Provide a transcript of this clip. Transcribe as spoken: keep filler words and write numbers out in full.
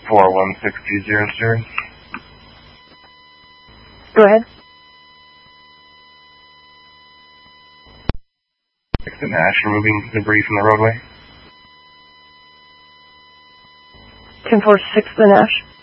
four one six two zero zero. Go ahead. six and Ash, removing debris from the roadway. ten four six, the Nash.